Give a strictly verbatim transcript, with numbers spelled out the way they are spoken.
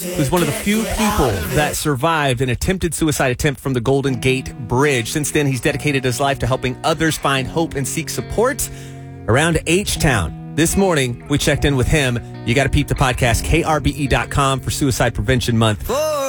who's one of the few people that survived an attempted suicide attempt from the Golden Gate Bridge. Since then, he's dedicated his life to helping others find hope and seek support around H-Town. This morning, we checked in with him. You got to peep the podcast, K R B E dot com, for Suicide Prevention Month. Whoa.